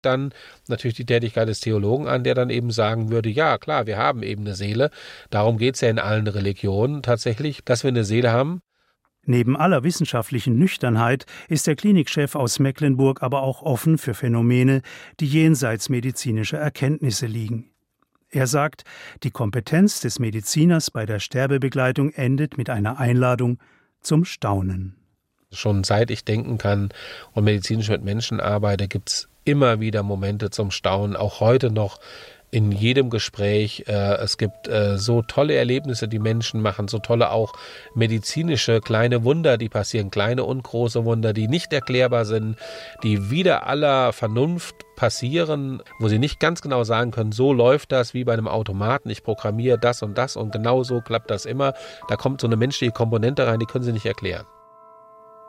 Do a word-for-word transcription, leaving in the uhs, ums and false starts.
dann natürlich die Tätigkeit des Theologen an, der dann eben sagen würde, ja klar, wir haben eben eine Seele. Darum geht es ja in allen Religionen tatsächlich, dass wir eine Seele haben. Neben aller wissenschaftlichen Nüchternheit ist der Klinikchef aus Mecklenburg aber auch offen für Phänomene, die jenseits medizinischer Erkenntnisse liegen. Er sagt, die Kompetenz des Mediziners bei der Sterbebegleitung endet mit einer Einladung zum Staunen. Schon seit ich denken kann und medizinisch mit Menschen arbeite, gibt es immer wieder Momente zum Staunen, auch heute noch. In jedem Gespräch, äh, es gibt äh, so tolle Erlebnisse, die Menschen machen, so tolle auch medizinische kleine Wunder, die passieren, kleine und große Wunder, die nicht erklärbar sind, die wider aller Vernunft passieren, wo sie nicht ganz genau sagen können, so läuft das wie bei einem Automaten, ich programmiere das und das und genau so klappt das immer. Da kommt so eine menschliche Komponente rein, die können sie nicht erklären.